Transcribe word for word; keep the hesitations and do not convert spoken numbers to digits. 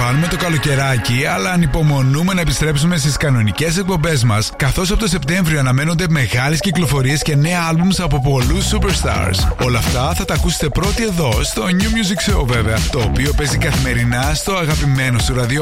απολαμβάνουμε το καλοκαιράκι, αλλά ανυπομονούμε να επιστρέψουμε στις κανονικές εκπομπές μας, καθώς από το Σεπτέμβριο αναμένονται μεγάλες κυκλοφορίες και νέα άλμπουμς από πολλούς superstars. Όλα αυτά θα τα ακούσετε πρώτοι εδώ στο New Music Show, βέβαια, το οποίο παίζει καθημερινά στο αγαπημένο σου ραδιόφωνο.